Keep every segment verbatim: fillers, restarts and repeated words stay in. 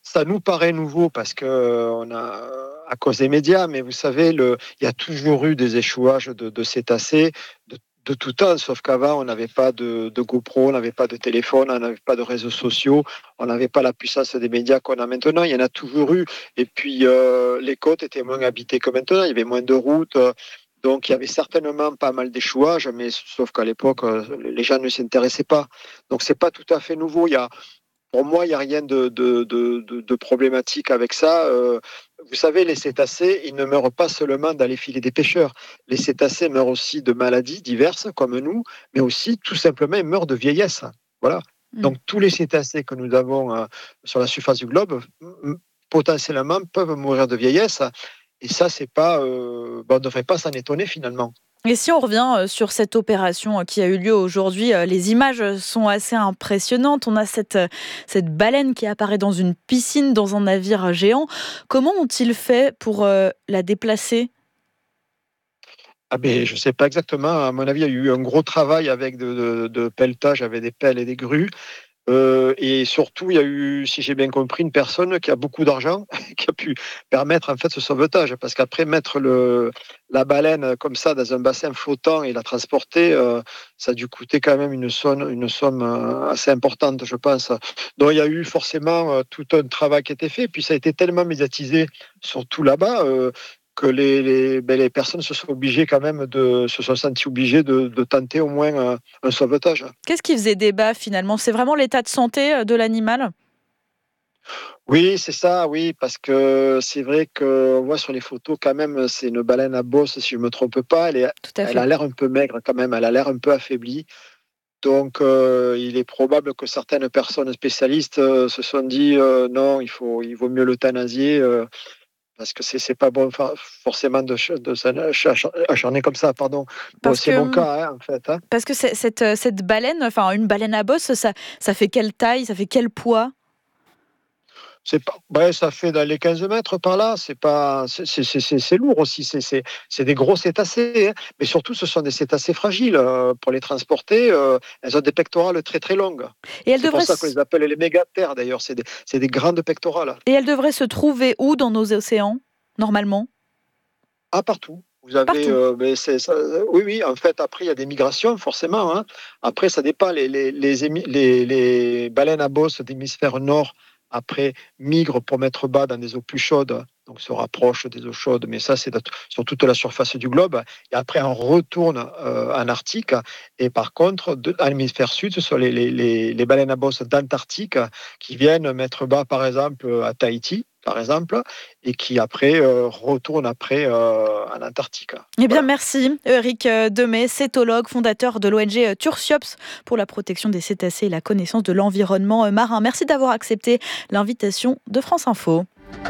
ça nous paraît nouveau parce que euh, on a, à cause des médias, mais vous savez, le, il y a toujours eu des échouages de, de cétacés de, de tout temps, sauf qu'avant, on n'avait pas de, de GoPro, on n'avait pas de téléphone, on n'avait pas de réseaux sociaux, on n'avait pas la puissance des médias qu'on a maintenant. Il y en a toujours eu. Et puis, euh, les côtes étaient moins habitées que maintenant, il y avait moins de routes. euh, Donc, il y avait certainement pas mal d'échouages, mais sauf qu'à l'époque, euh, les gens ne s'y intéressaient pas. Donc, c'est pas tout à fait nouveau. Il y a Pour moi, il n'y a rien de, de, de, de, de problématique avec ça. Euh, vous savez, les cétacés, ils ne meurent pas seulement dans les filets des pêcheurs. Les cétacés meurent aussi de maladies diverses, comme nous, mais aussi, tout simplement, ils meurent de vieillesse. Voilà. Mm. Donc, tous les cétacés que nous avons euh, sur la surface du globe, m- potentiellement, peuvent mourir de vieillesse. Et ça, c'est pas, euh, bon, on ne devrait pas s'en étonner, finalement. Et si on revient euh, sur cette opération euh, qui a eu lieu aujourd'hui, euh, les images euh, sont assez impressionnantes. On a cette, euh, cette baleine qui apparaît dans une piscine, dans un navire géant. Comment ont-ils fait pour euh, la déplacer ? Ah ben, je ne sais pas exactement. À mon avis, il y a eu un gros travail avec de, de, de pelletage, avec des pelles et des grues. Euh, et surtout, il y a eu, si j'ai bien compris, une personne qui a beaucoup d'argent, qui a pu permettre en fait ce sauvetage. Parce qu'après, mettre le, la baleine comme ça dans un bassin flottant et la transporter, euh, ça a dû coûter quand même une somme, une somme euh, assez importante, je pense. Donc, il y a eu forcément euh, tout un travail qui a été fait. Puis, ça a été tellement médiatisé, surtout là-bas. Euh, que les, les, ben, les personnes se sont obligées quand même de se sont senties obligées de, de tenter au moins un, un sauvetage. Qu'est-ce qui faisait débat finalement ? C'est vraiment l'état de santé euh, de l'animal ? Oui, c'est ça, oui, parce que c'est vrai qu'on voit sur les photos quand même, c'est une baleine à bosse, si je ne me trompe pas, elle, est, Tout à elle a fait. l'air un peu maigre quand même, elle a l'air un peu affaiblie. Donc, euh, il est probable que certaines personnes spécialistes euh, se sont dit euh, non, il faut, il vaut mieux l'euthanasier euh, parce que c'est, c'est pas bon fa- forcément de, ch- de s'acharner comme ça, pardon. Bon, Parce c'est mon que, cas, hein, en fait. Hein. parce que c'est- cette, euh, cette baleine, enfin une baleine à bosse, ça, ça fait quelle taille ? Ça fait quel poids ? C'est pas, ouais, ça fait dans les quinze mètres par là. C'est pas, c'est, c'est, c'est, c'est- c'est lourd aussi. C'est, c'est, c'est des gros cétacés, hein. Mais surtout, ce sont des cétacés fragiles. euh, pour les transporter, euh, elles ont des pectorales très très longues. Et elle C'est pour devrait, ça qu'on s- les appelle les mégathères. D'ailleurs, c'est des, c'est des grandes pectorales. et elle devrait se trouver où dans nos océans, normalement ? Ah, partout. Vous avez, Partout. euh, mais c'est, ça- euh, oui, oui. En fait, après, il y a des migrations, forcément. Hein. Après, ça dépend. Les, les, les, émi- les, les baleines à bosse d'hémisphère nord, après, migrent pour mettre bas dans des eaux plus chaudes. Donc, se rapprochent des eaux chaudes. Mais ça, c'est sur toute la surface du globe. Et après, on retourne euh, en Arctique. Et par contre, de, à l'hémisphère sud, ce sont les, les, les, les baleines à bosse d'Antarctique qui viennent mettre bas, par exemple, à Tahiti, par exemple, et qui après euh, retournent après euh, en Antarctique. Eh bien, Voilà. merci Eric Demey, cétologue, fondateur de l'O N G Tursiops pour la protection des cétacés et la connaissance de l'environnement marin. Merci d'avoir accepté l'invitation de France Info.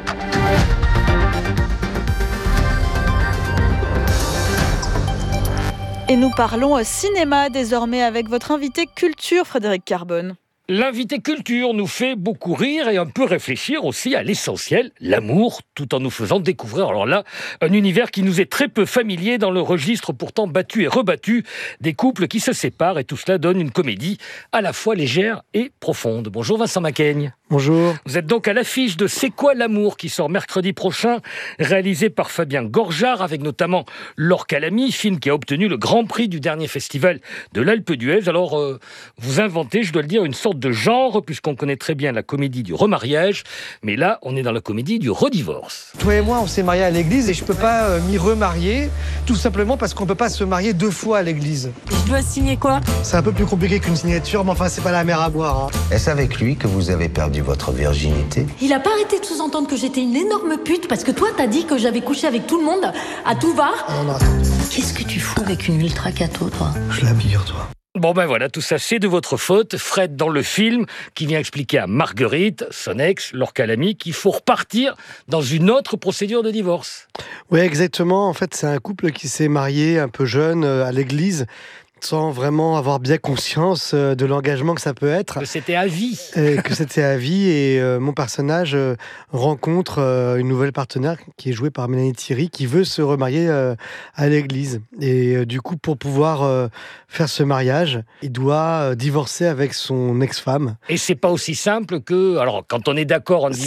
Et nous parlons cinéma désormais avec votre invité culture, Frédéric Carbone. L'invité culture nous fait beaucoup rire et un peu réfléchir aussi à l'essentiel, l'amour, tout en nous faisant découvrir, alors là, un univers qui nous est très peu familier dans le registre pourtant battu et rebattu des couples qui se séparent, et tout cela donne une comédie à la fois légère et profonde. Bonjour Vincent Macaigne. Bonjour. Vous êtes donc à l'affiche de C'est quoi l'amour qui sort mercredi prochain, réalisé par Fabien Gorjard avec notamment Laure Calamy, film qui a obtenu le grand prix du dernier festival de l'Alpe d'Huez. Alors, euh, vous inventez, je dois le dire, une sorte de genre, puisqu'on connaît très bien la comédie du remariage, mais là, on est dans la comédie du redivorce. Toi et moi, on s'est mariés à l'église et je peux pas euh, m'y remarier, tout simplement parce qu'on peut pas se marier deux fois à l'église. Je dois signer quoi ? C'est un peu plus compliqué qu'une signature, mais enfin, c'est pas la mer à boire. Hein. Est-ce avec lui que vous avez perdu votre virginité ? Il a pas arrêté de sous-entendre que j'étais une énorme pute parce que toi t'as dit que j'avais couché avec tout le monde à tout va. Non, non, attends. Qu'est-ce que tu fous avec une ultra cato, toi ? Je l'abille, toi. Bon ben voilà, tout ça c'est de votre faute. Fred dans le film qui vient expliquer à Marguerite, son ex, Laure Calamy, qu'il faut repartir dans une autre procédure de divorce. Oui, exactement. En fait, c'est un couple qui s'est marié un peu jeune euh, à l'église, sans vraiment avoir bien conscience euh, de l'engagement que ça peut être. Que c'était à vie. Et que c'était à vie et euh, mon personnage euh, rencontre euh, une nouvelle partenaire qui est jouée par Mélanie Thierry qui veut se remarier euh, à l'église et euh, du coup pour pouvoir euh, faire ce mariage il doit euh, divorcer avec son ex-femme. Et c'est pas aussi simple que... Alors quand on est d'accord, on dit